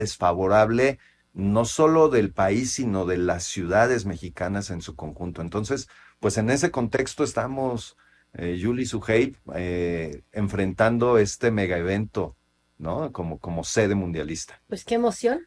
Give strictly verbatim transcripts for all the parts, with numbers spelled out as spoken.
desfavorable no solo del país, sino de las ciudades mexicanas en su conjunto. Entonces, pues en ese contexto estamos, eh, Yuli Sujeib, eh, enfrentando este mega evento, ¿no? Como, como sede mundialista. Pues qué emoción.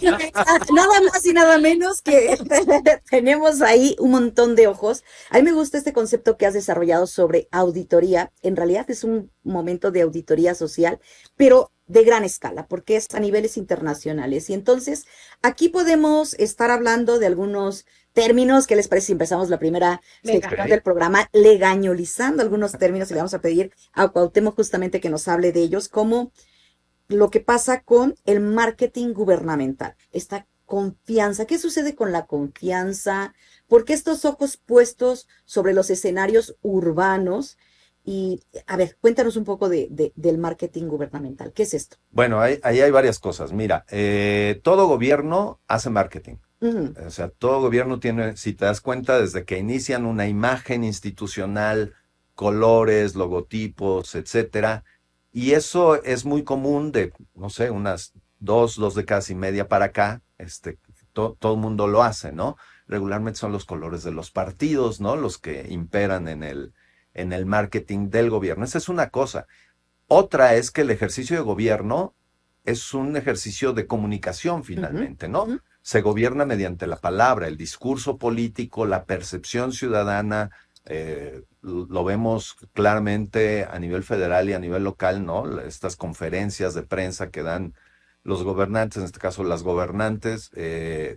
Nada más y nada menos que tenemos ahí un montón de ojos. A mí me gusta este concepto que has desarrollado sobre auditoría. En realidad es un momento de auditoría social, pero de gran escala, porque es a niveles internacionales. Y entonces aquí podemos estar hablando de algunos términos. ¿Qué les parece si empezamos la primera sección Ok. del programa legañolizando algunos términos y le vamos a pedir a Cuauhtémoc justamente que nos hable de ellos, como lo que pasa con el marketing gubernamental, esta confianza? ¿Qué sucede con la confianza? ¿Por qué estos ojos puestos sobre los escenarios urbanos? Y, a ver, cuéntanos un poco de, de- del marketing gubernamental. ¿Qué es esto? Bueno, ahí, ahí hay varias cosas. Mira, eh, todo gobierno hace marketing. Ujú, O sea, todo gobierno tiene, si te das cuenta, desde que inician una imagen institucional, colores, logotipos, etcétera. Y eso es muy común de, no sé, unas dos, dos décadas y media para acá. Este, to- todo el mundo lo hace, ¿no? Regularmente son los colores de los partidos, ¿no? Los que imperan en el, en el marketing del gobierno. Esa es una cosa. Otra es que el ejercicio de gobierno es un ejercicio de comunicación ujú, finalmente, ¿no? ujú. Se gobierna mediante la palabra, el discurso político, la percepción ciudadana, eh, lo vemos claramente a nivel federal y a nivel local, ¿no? Estas conferencias de prensa que dan los gobernantes, en este caso las gobernantes, eh,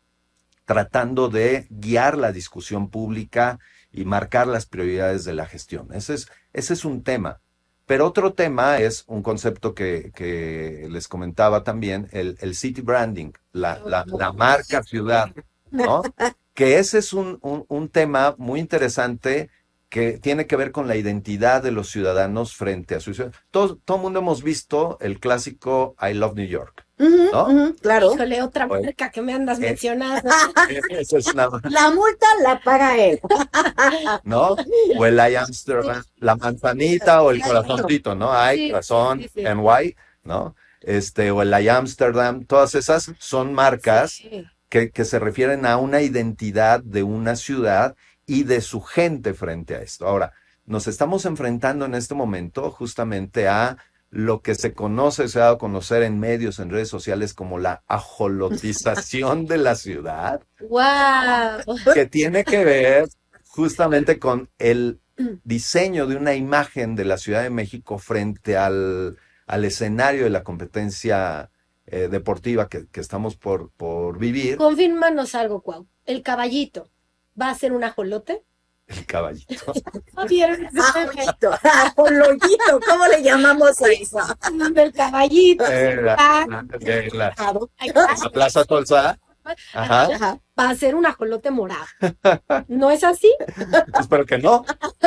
tratando de guiar la discusión pública y marcar las prioridades de la gestión. Ese es, ese es un tema. Pero otro tema es un concepto que, que les comentaba también, el, el city branding, la, la, la marca ciudad, ¿no? Que ese es un, un, un tema muy interesante que tiene que ver con la identidad de los ciudadanos frente a su ciudad. Todo, todo el mundo hemos visto el clásico I Love New York, Ujú, ¿no? ujú, claro. Híjole, otra Pues, marca que me andas eh, mencionando. eso es una, La multa la paga él. ¿no? O el I Amsterdam, la manzanita o el Claro. corazoncito, ¿no? Hay Sí, sí, corazón, sí. N Y, ¿no? Este, o el I Amsterdam, todas esas son marcas Sí. que, que se refieren a una identidad de una ciudad y de su gente frente a esto. Ahora, nos estamos enfrentando en este momento justamente a lo que se conoce, se ha dado a conocer en medios, en redes sociales como la ajolotización de la ciudad, Wow. que tiene que ver justamente con el diseño de una imagen de la Ciudad de México frente al, al escenario de la competencia eh, deportiva que, que estamos por, por vivir, Confírmanos algo, Cuau. El caballito va a ser un ajolote. el caballito. ¿No vieron ese meme? Ajolollito, ajolollito, ¿cómo le llamamos a eso? El caballito. Eh, la, Ah, de la, Claro. ay, la Plaza Tolsa. Ajá. Ajá. va a ser un ajolote morado. ¿No es así? Espero que no.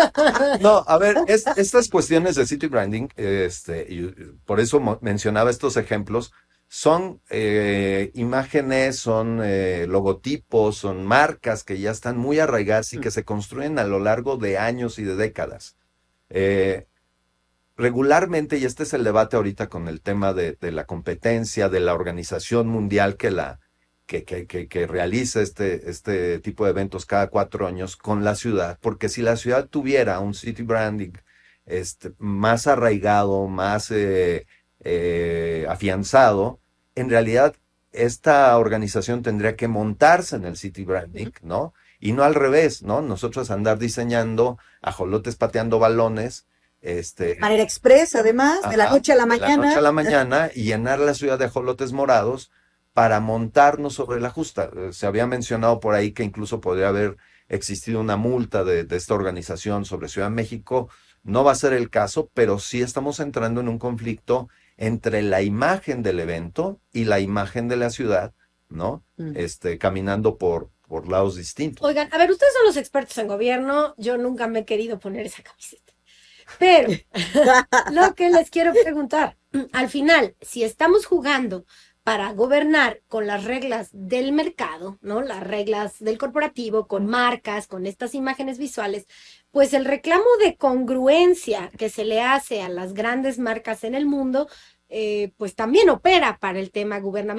No, a ver, es- estas cuestiones de city branding, este, y y por eso mo- mencionaba estos ejemplos, son eh, imágenes, son eh, logotipos, son marcas que ya están muy arraigadas y que se construyen a lo largo de años y de décadas. Eh, Regularmente, y este es el debate ahorita con el tema de, de la competencia, de la organización mundial que la que, que, que, que realiza este, este tipo de eventos cada cuatro años con la ciudad, porque si la ciudad tuviera un city branding este, más arraigado, más eh, eh, afianzado, en realidad esta organización tendría que montarse en el city branding, ¿no? Y no al revés, ¿no? Nosotros andar diseñando ajolotes pateando balones, este, Manera expresa, además, de la ajá, noche a la de la noche mañana. a la mañana y llenar la ciudad de ajolotes morados para montarnos sobre la justa. Eh, Se había mencionado por ahí que incluso podría haber existido una multa de, de esta organización sobre Ciudad de México. No va a ser el caso, pero sí estamos entrando en un conflicto entre la imagen del evento y la imagen de la ciudad, ¿no? Mm. Este, caminando por, por lados distintos. Oigan, a ver, ustedes son los expertos en gobierno. Yo nunca me he querido poner esa camiseta. Pero lo que les quiero preguntar, al final, si estamos jugando para gobernar con las reglas del mercado, ¿no? Las reglas del corporativo, con marcas, con estas imágenes visuales, pues el reclamo de congruencia que se le hace a las grandes marcas en el mundo eh, pues también opera para el tema gubernamental.